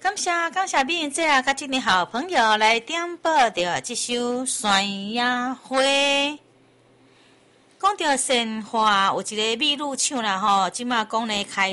感谢美英姐啊，甲今年好朋友来点播着这首《山野花》。讲到鲜花，有一个美女厂啦吼，即马讲咧开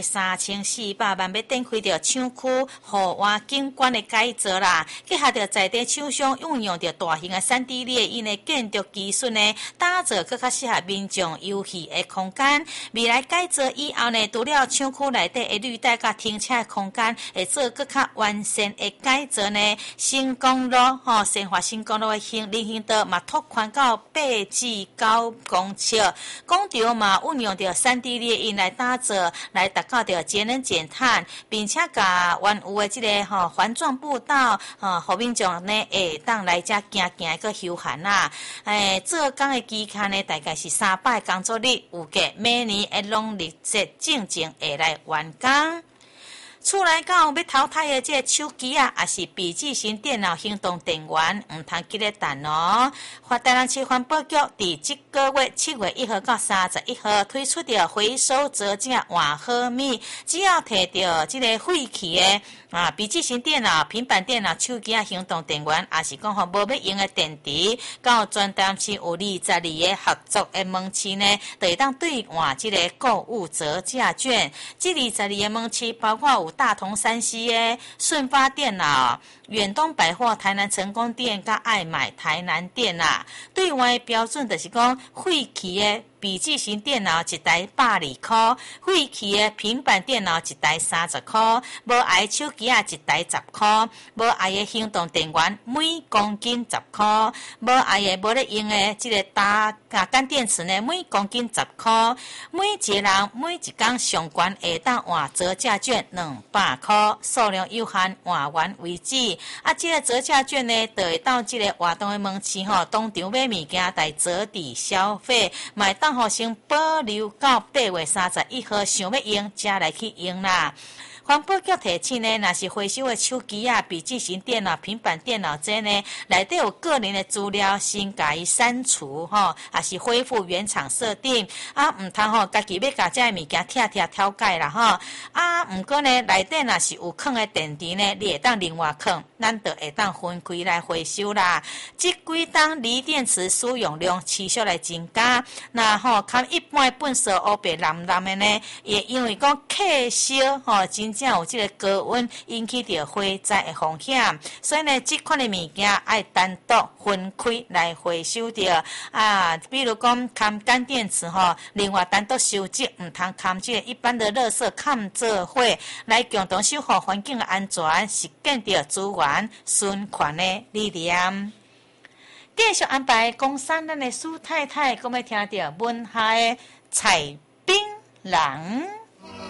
3400万，要展开着厂区户外景观的改造啦，结合着在地厂商运用着大型的3D 列印的建筑技术呢，打造更较适合民众游戏的空间。未来改造以后呢，除了厂区内底的绿带甲停车的空间，会做更较完善的改造呢。新公路鲜花新公路的人行道嘛拓宽到8至9公尺。工厂嘛运用着3D 列印来打造，来达到着节能减碳，并且甲原有的这个环状步道互民众呢会当来遮行行个休闲啦。做工的期间呢大概是300工作日，预计每年的农历节正正会来完工。厝内到要淘汰的这手机啊，也是笔记型电脑行动电源，唔通记咧等哦。台南市环保局伫这个月7月1号到31号推出的回收折价换好米，只要摕到这个废弃的笔记型电脑、平板电脑、手机行动电源，也是讲无要用的电池，到全台市有22个合作的门市呢，就会当兑换这个购物折价券。这22个门市包括有大同山西的顺发电脑、远东百货台南成功店甲爱买台南店啦。对外标准就是讲废弃的笔记型电脑一台120块，废弃的平板电脑一台30块，无爱手机啊一台10块，无爱的行动电源每公斤10块，无爱的无咧用的这个干电池呢每公斤10块，每一个人每一天上悬会当换折价券200块，数量有限，换完为止。这个折价券呢，就会到这个活动的门市当场买物件来折抵消费，买当先保留到8月31号，想要用才来去用啦。环保局提醒呢，若是回收的手机啊、笔记型电脑、平板电脑这呢，内底有个人的资料，先甲伊删除也是恢复原厂设定唔通家己要甲这物件挑改啦毋过呢，内底若是有放的电池呢，你会当另外放，咱就会当分开来回收啦。这几当锂电池使用量持续来增加，那看一般本色乌白蓝蓝的呢，也因为讲气烧真正有这个高温引起着火灾的风险，所以呢，这款的物件爱单独分开来回收掉比如讲看干电池另外单独收集，唔通看这一般的垃圾看做伙，来共同守护环境的安全，实践着资源循环的力量。继续安排讲山咱的苏太太，我们听到文下的采槟榔。